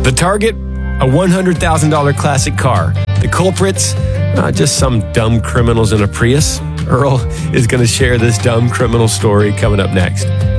The target? A $100,000 classic car. The culprits? Just some dumb criminals in a Prius. Earl is going to share this dumb criminal story coming up next.